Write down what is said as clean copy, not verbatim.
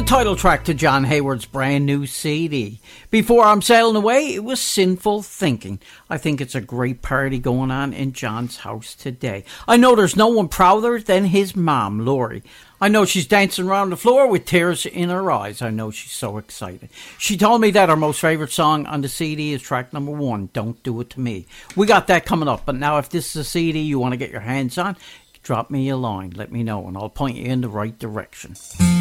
title track to John Hayward's brand new CD. Before I'm Sailing Away, it was Sinful Thinking. I think it's a great party going on in John's house today. I know there's no one prouder than his mom, Lori. I know she's dancing around the floor with tears in her eyes. I know she's so excited. She told me that her most favorite song on the CD is track number 1, Don't Do It To Me. We got that coming up, but now if this is a CD you want to get your hands on, drop me a line, let me know, and I'll point you in the right direction.